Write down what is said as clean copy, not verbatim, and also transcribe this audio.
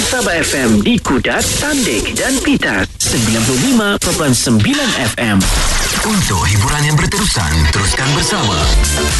Sabah FM di Kudat, Tandik dan Pitas 95.9 FM. Untuk hiburan yang berterusan, teruskan bersama